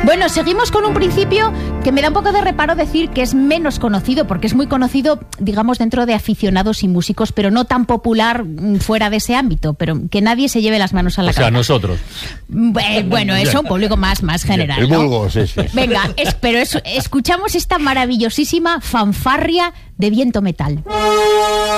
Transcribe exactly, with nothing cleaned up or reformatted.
Bueno, seguimos con un principio que me da un poco de reparo decir que es menos conocido, porque es muy conocido, digamos, dentro de aficionados y músicos, pero no tan popular fuera de ese ámbito, pero que nadie se lleve las manos a la o cabeza. O sea, nosotros. Eh, bueno, eso, un público más, más general, El ¿no? vulgo, sí, sí. Venga, es, pero es, escuchamos esta maravillosísima fanfarria de viento metal.